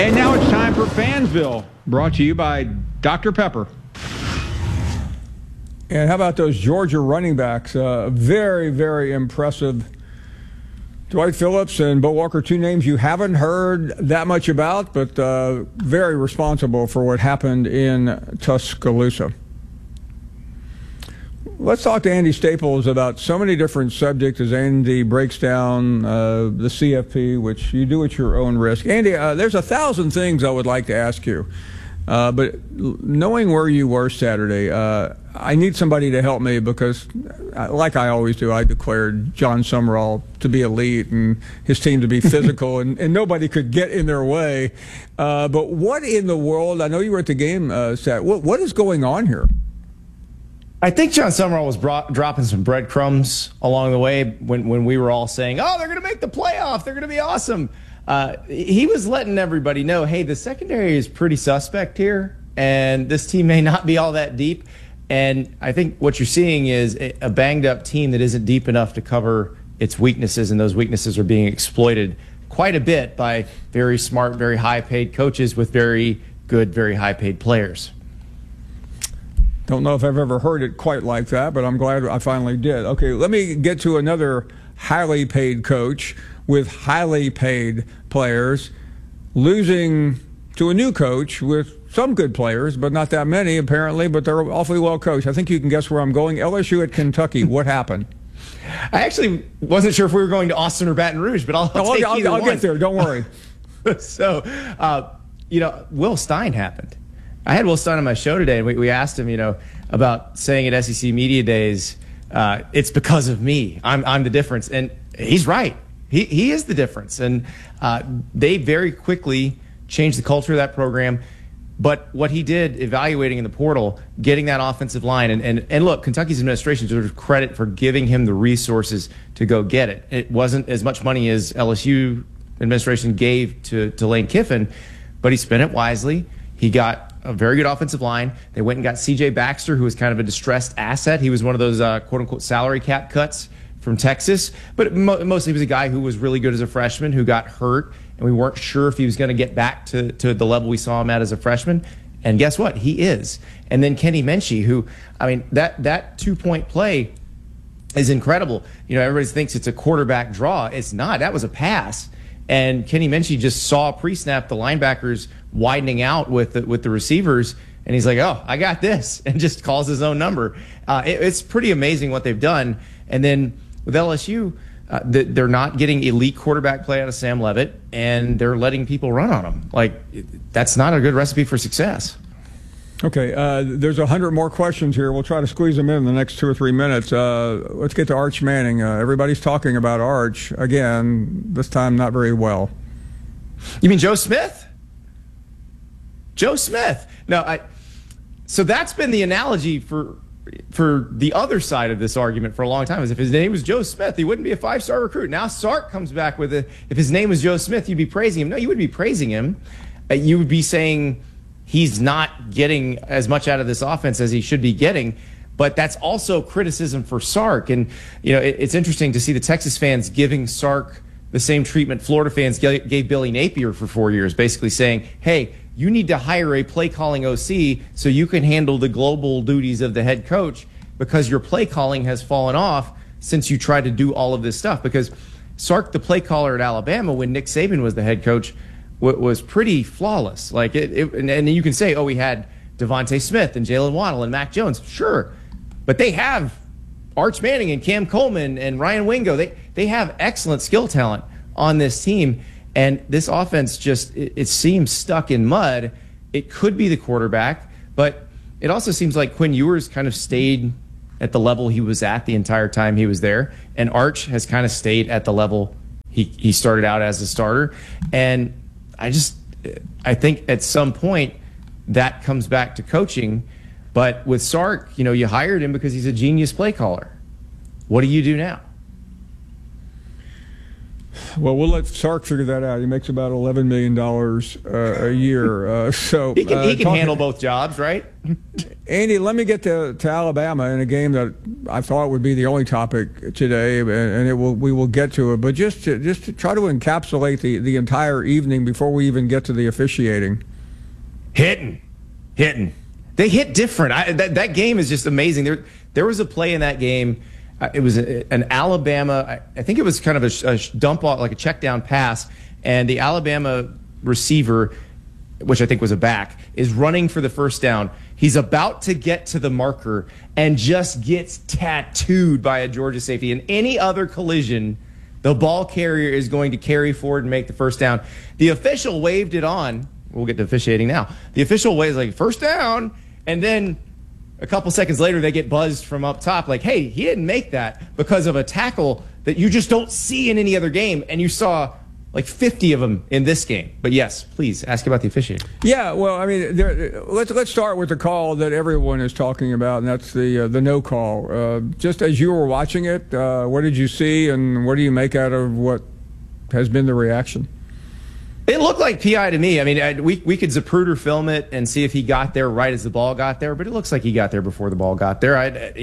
And now it's time for Fansville, brought to you by Dr. Pepper. And how about those Georgia running backs? Very, very impressive. Dwight Phillips and Bo Walker, two names you haven't heard that much about, but very responsible for what happened in Tuscaloosa. Let's talk to Andy Staples about so many different subjects as Andy breaks down the CFP, which you do at your own risk. Andy, there's 1,000 things I would like to ask you, but knowing where you were Saturday, I need somebody to help me because, like I always do, I declared John Summerall to be elite and his team to be physical, and nobody could get in their way. But what in the world, I know you were at the game, Sat, what is going on here? I think John Summerall was dropping some breadcrumbs along the way when we were all saying, oh, they're going to make the playoff. They're going to be awesome. He was letting everybody know, hey, the secondary is pretty suspect here, and this team may not be all that deep. And I think what you're seeing is a banged-up team that isn't deep enough to cover its weaknesses, and those weaknesses are being exploited quite a bit by very smart, very high-paid coaches with very good, very high-paid players. Don't know if I've ever heard it quite like that, but I'm glad I finally did. Okay, let me get to another highly paid coach with highly paid players losing to a new coach with some good players, but not that many apparently, but they're awfully well coached. I think you can guess where I'm going. LSU at Kentucky. What happened? I actually wasn't sure if we were going to Austin or Baton Rouge, but I'll get there. Don't worry. So, Will Stein happened. I had Will Stein on my show today, and we asked him, about saying at SEC Media Days, it's because of me. I'm the difference. And he's right. He is the difference. And they very quickly changed the culture of that program. But what he did, evaluating in the portal, getting that offensive line, and look, Kentucky's administration deserves credit for giving him the resources to go get it. It wasn't as much money as LSU administration gave to Lane Kiffin, but he spent it wisely. He got a very good offensive line. They went and got C.J. Baxter, who was kind of a distressed asset. He was one of those quote-unquote salary cap cuts from Texas, but mostly he was a guy who was really good as a freshman who got hurt, and we weren't sure if he was going to get back to the level we saw him at as a freshman. And guess what? He is. And then Kenny Minchey, who, that two-point play is incredible. Everybody thinks it's a quarterback draw. It's not. That was a pass. And Kenny Minchey just saw pre-snap the linebackers widening out with the receivers, and he's like, oh, I got this, and just calls his own number. It's pretty amazing what they've done. And then with LSU, they're not getting elite quarterback play out of Sam Leavitt, and they're letting people run on them. That's not a good recipe for success. Okay, there's 100 more questions here. We'll try to squeeze them in the next 2 or 3 minutes. Let's get to Arch Manning. Everybody's talking about Arch again, this time not very well. You mean Joe Smith? Joe Smith. No, so that's been the analogy for the other side of this argument for a long time, is if his name was Joe Smith, he wouldn't be a 5-star recruit. Now Sark comes back with it. If his name was Joe Smith, you'd be praising him. No, you wouldn't be praising him. You would be saying he's not getting as much out of this offense as he should be getting. But that's also criticism for Sark. And, it's interesting to see the Texas fans giving Sark the same treatment Florida fans gave Billy Napier for 4 years, basically saying, hey, you need to hire a play calling OC so you can handle the global duties of the head coach, because your play calling has fallen off since you tried to do all of this stuff. Because Sark, the play caller at Alabama, when Nick Saban was the head coach, was pretty flawless. And you can say, oh, we had Devontae Smith and Jalen Waddle and Mac Jones. Sure. But they have Arch Manning and Cam Coleman and Ryan Wingo. They have excellent skill talent on this team. And this offense just, it seems stuck in mud. It could be the quarterback, but it also seems like Quinn Ewers kind of stayed at the level he was at the entire time he was there. And Arch has kind of stayed at the level he started out as a starter. And I think at some point that comes back to coaching. But with Sark, you hired him because he's a genius play caller. What do you do now? Well, we'll let Sark figure that out. He makes about $11 million a year. So he can handle both jobs, right? Andy, let me get to Alabama in a game that I thought would be the only topic today, and we will get to it. But just to try to encapsulate the entire evening before we even get to the officiating. Hitting. They hit different. That game is just amazing. There was a play in that game. It was an Alabama. I think it was kind of a dump off, like a check down pass, and the Alabama receiver, which I think was a back, is running for the first down. He's about to get to the marker and just gets tattooed by a Georgia safety. In any other collision, the ball carrier is going to carry forward and make the first down. The official waved it on. We'll get to officiating now. The official waves like, first down, and then a couple seconds later, they get buzzed from up top like, hey, he didn't make that because of a tackle that you just don't see in any other game, and you saw like 50 of them in this game. But yes, please ask about the officiating. Yeah, well, I mean, let's start with the call that everyone is talking about, and that's the no call. Just as you were watching it, what did you see, and what do you make out of what has been the reaction? It looked like PI to me. I mean, we could Zapruder film it and see if he got there right as the ball got there, but it looks like he got there before the ball got there.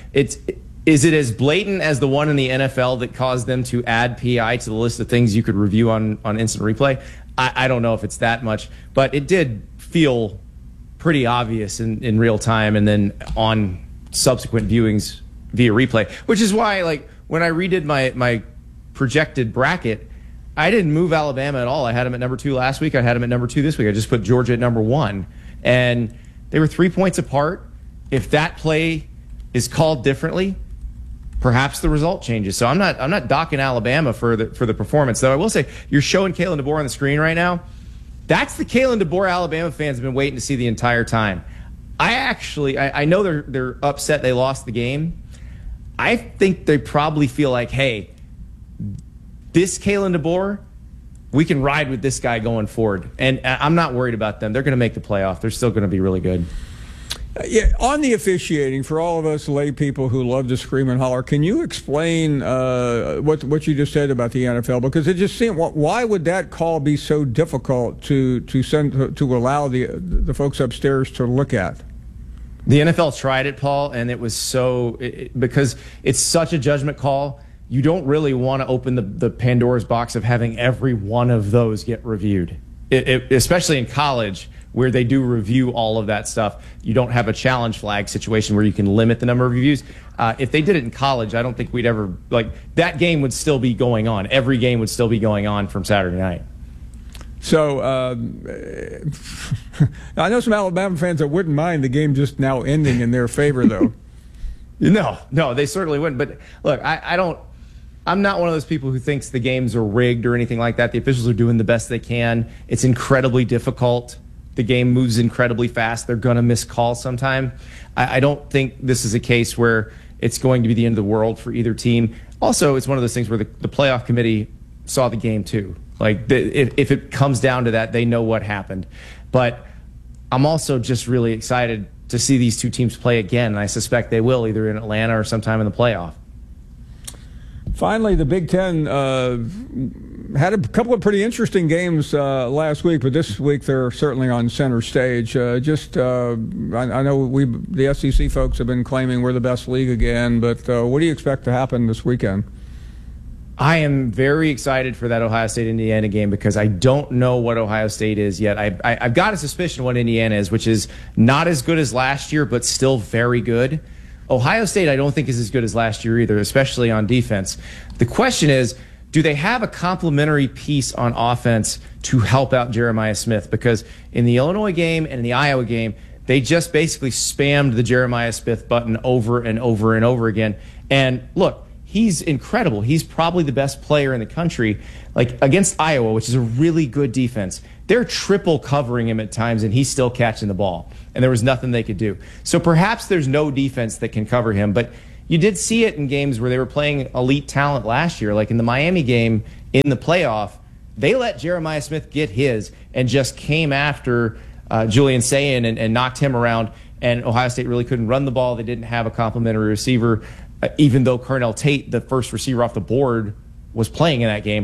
Is it as blatant as the one in the NFL that caused them to add PI to the list of things you could review on instant replay? I don't know if it's that much, but it did feel pretty obvious in real time and then on subsequent viewings via replay, which is why, like, when I redid my projected bracket, I didn't move Alabama at all. I had them at number 2 last week. I had them at number 2 this week. I just put Georgia at number 1. And they were 3 points apart. If that play is called differently, perhaps the result changes. So I'm not docking Alabama for the performance. Though I will say, you're showing Kalen DeBoer on the screen right now. That's the Kalen DeBoer Alabama fans have been waiting to see the entire time. I know they're upset they lost the game. I think they probably feel like, hey, this Kalen DeBoer, we can ride with this guy going forward. And I'm not worried about them. They're going to make the playoff. They're still going to be really good. Yeah, on the officiating, for all of us lay people who love to scream and holler, can you explain what you just said about the NFL? Because it just seemed, why would that call be so difficult to allow the folks upstairs to look at? The NFL tried it, Paul, and it was because it's such a judgment call. You don't really want to open the Pandora's box of having every one of those get reviewed, especially in college where they do review all of that stuff. You don't have a challenge flag situation where you can limit the number of reviews. If they did it in college, I don't think we'd ever, that game would still be going on. Every game would still be going on from Saturday night. So I know some Alabama fans that wouldn't mind the game just now ending in their favor, though. No, they certainly wouldn't. But look, I'm not one of those people who thinks the games are rigged or anything like that. The officials are doing the best they can. It's incredibly difficult. The game moves incredibly fast. They're going to miss calls sometime. I don't think this is a case where it's going to be the end of the world for either team. Also, it's one of those things where the playoff committee saw the game too. If it comes down to that, they know what happened. But I'm also just really excited to see these two teams play again, and I suspect they will, either in Atlanta or sometime in the playoff. Finally, the Big Ten had a couple of pretty interesting games last week, but this week they're certainly on center stage. I know the SEC folks have been claiming we're the best league again, but what do you expect to happen this weekend? I am very excited for that Ohio State-Indiana game because I don't know what Ohio State is yet. I've got a suspicion what Indiana is, which is not as good as last year, but still very good. Ohio State, I don't think, is as good as last year either, especially on defense. The question is, do they have a complementary piece on offense to help out Jeremiah Smith? Because in the Illinois game and in the Iowa game, they just basically spammed the Jeremiah Smith button over and over and over again. And look, he's incredible. He's probably the best player in the country. Against Iowa, which is a really good defense, they're triple covering him at times, and he's still catching the ball. And there was nothing they could do. So perhaps there's no defense that can cover him. But you did see it in games where they were playing elite talent last year. Like in the Miami game in the playoff, they let Jeremiah Smith get his and just came after Julian Sayin and knocked him around. And Ohio State really couldn't run the ball. They didn't have a complimentary receiver, even though Cornell Tate, the first receiver off the board, was playing in that game.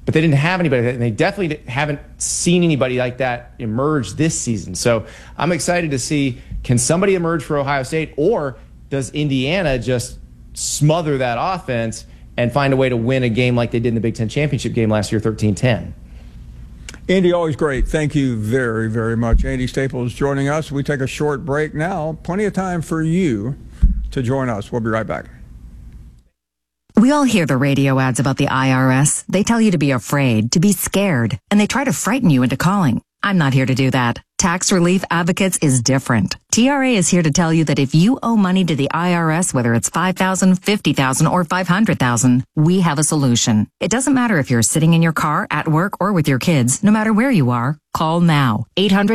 but they didn't have anybody, and they definitely haven't seen anybody like that emerge this season. So I'm excited to see, can somebody emerge for Ohio State, or does Indiana just smother that offense and find a way to win a game like they did in the Big Ten championship game last year, 13-10? Andy, always great. Thank you very, very much. Andy Staples joining us. We take a short break now. Plenty of time for you to join us. We'll be right back. We all hear the radio ads about the IRS. They tell you to be afraid, to be scared, and they try to frighten you into calling. I'm not here to do that. Tax Relief Advocates is different. TRA is here to tell you that if you owe money to the IRS, whether it's $5,000, $50,000, or $500,000, we have a solution. It doesn't matter if you're sitting in your car, at work, or with your kids. No matter where you are, call now.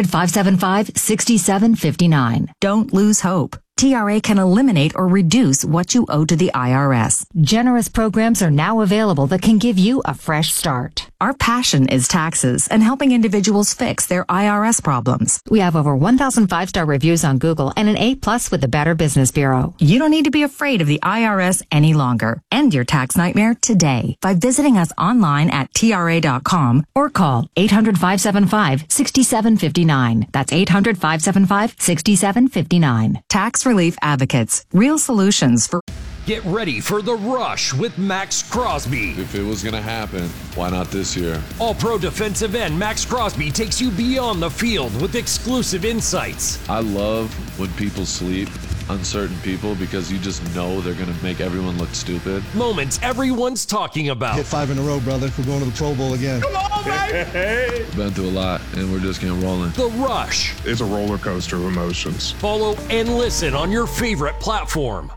800-575-6759. Don't lose hope. TRA can eliminate or reduce what you owe to the IRS. Generous programs are now available that can give you a fresh start. Our passion is taxes and helping individuals fix their IRS problems. We have over 1,000 5-star reviews on Google and an A+ with the Better Business Bureau. You don't need to be afraid of the IRS any longer. End your tax nightmare today by visiting us online at TRA.com or call 800-575-6759. That's 800-575-6759. Tax Relief Advocates. Real solutions for... Get ready for The Rush with Max Crosby. If it was going to happen, why not this year? All-pro defensive end Max Crosby takes you beyond the field with exclusive insights. I love when people sleep on certain people because you just know they're going to make everyone look stupid. Moments everyone's talking about. Hit 5 in a row, brother. We're going to the Pro Bowl again. Come on, baby! Been through a lot, and we're just getting rolling. The Rush. It's a roller coaster of emotions. Follow and listen on your favorite platform.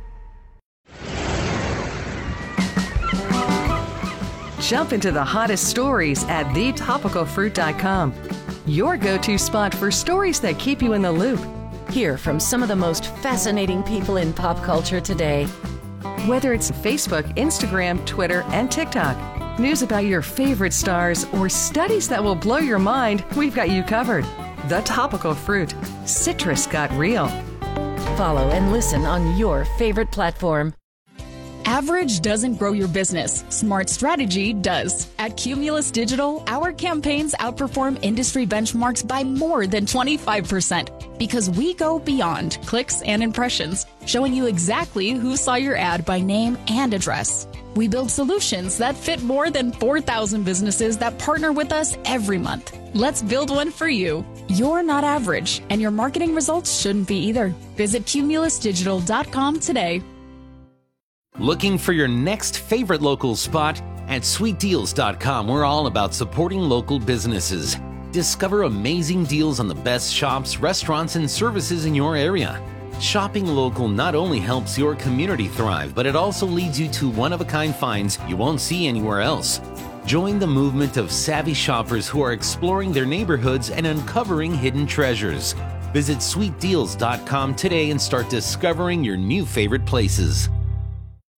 Jump into the hottest stories at thetopicalfruit.com. Your go-to spot for stories that keep you in the loop. Hear from some of the most fascinating people in pop culture today. Whether it's Facebook, Instagram, Twitter, and TikTok, news about your favorite stars, or studies that will blow your mind, we've got you covered. The Topical Fruit. Citrus got real. Follow and listen on your favorite platform. Average doesn't grow your business. Smart strategy does. At Cumulus Digital, our campaigns outperform industry benchmarks by more than 25% because we go beyond clicks and impressions, showing you exactly who saw your ad by name and address. We build solutions that fit more than 4,000 businesses that partner with us every month. Let's build one for you. You're not average, and your marketing results shouldn't be either. Visit cumulusdigital.com today. Looking for your next favorite local spot? At sweetdeals.com, we're all about supporting local businesses. Discover amazing deals on the best shops, restaurants, and services in your area. Shopping local not only helps your community thrive, but it also leads you to one-of-a-kind finds you won't see anywhere else. Join the movement of savvy shoppers who are exploring their neighborhoods and uncovering hidden treasures. Visit sweetdeals.com today and start discovering your new favorite places.